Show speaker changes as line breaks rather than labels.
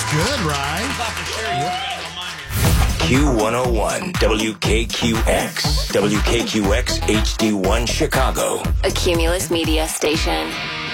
good, right?
Q101, WKQX, WKQX HD1 Chicago.
A Cumulus Media Station.